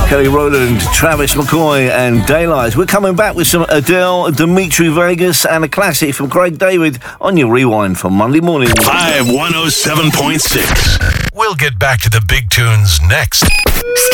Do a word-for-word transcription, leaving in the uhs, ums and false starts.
Kelly Rowland, Travis McCoy and Daylight. We're coming back with some Adele, Dimitri Vegas and a classic from Craig David on your Rewind for Monday morning. five one oh seven point six. We'll get back to the big tunes next.